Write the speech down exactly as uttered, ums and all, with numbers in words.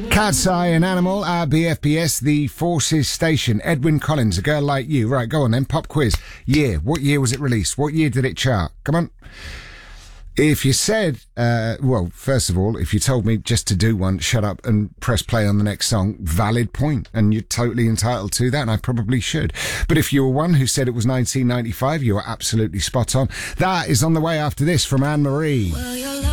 Cat's Eye, An Animal, our B F P S, The Forces Station. Edwyn Collins, A Girl Like You. Right, go on then, pop quiz. Year. What year was it released? What year did it chart? Come on. If you said, uh, well, first of all, if you told me just to do one, shut up and press play on the next song, valid point, and you're totally entitled to that, and I probably should. But if you were one who said it was nineteen ninety-five, you were absolutely spot on. That is on the way after this from Anne Marie. Well,